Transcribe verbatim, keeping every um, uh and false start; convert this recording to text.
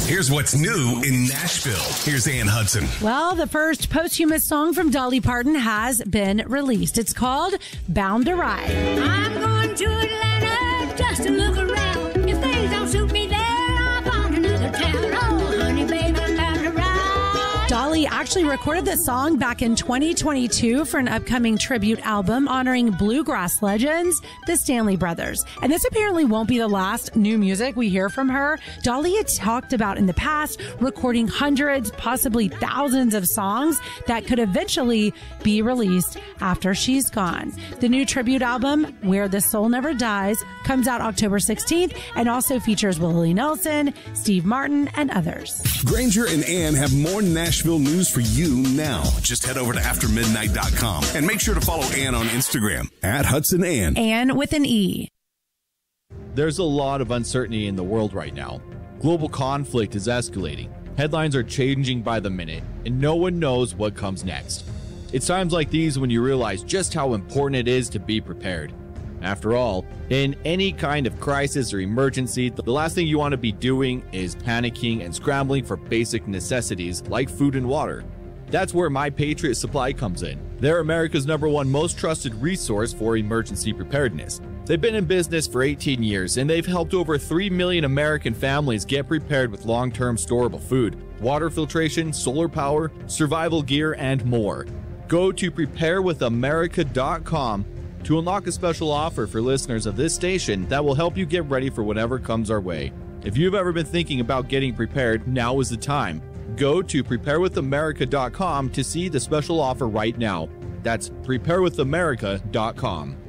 Here's what's new in Nashville. Here's Ann Hudson. Well, the first posthumous song from Dolly Parton has been released. It's called Bound to Ride. I'm going to Atlanta just to look around. If things don't suit me there, I'll find another town. Oh, honey, baby, I'm bound to ride. Dolly actually recorded this song back in twenty twenty-two for an upcoming tribute album honoring bluegrass legends, the Stanley Brothers. And this apparently won't be the last new music we hear from her. Dolly had talked about in the past recording hundreds, possibly thousands of songs that could eventually be released after she's gone. The new tribute album, Where the Soul Never Dies, comes out October sixteenth and also features Willie Nelson, Steve Martin, and others. Granger and Ann have more Nashville news for you now. Just head over to after midnight dot com and make sure to follow Ann on Instagram at Hudson Ann. Ann with an E. There's a lot of uncertainty in the world right now. Global conflict is escalating. Headlines are changing by the minute, and no one knows what comes next. It's times like these when you realize just how important it is to be prepared. After all, in any kind of crisis or emergency, the last thing you want to be doing is panicking and scrambling for basic necessities like food and water. That's where My Patriot Supply comes in. They're America's number one most trusted resource for emergency preparedness. They've been in business for eighteen years, and they've helped over three million American families get prepared with long-term storable food, water filtration, solar power, survival gear, and more. Go to prepare with america dot com to unlock a special offer for listeners of this station that will help you get ready for whatever comes our way. If you've ever been thinking about getting prepared, now is the time. Go to prepare with america dot com to see the special offer right now. That's prepare with america dot com.